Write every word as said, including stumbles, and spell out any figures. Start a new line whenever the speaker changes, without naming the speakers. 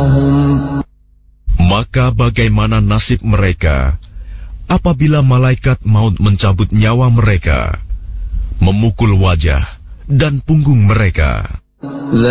Maka bagaimana nasib mereka apabila malaikat maut mencabut nyawa mereka, memukul wajah dan punggung mereka?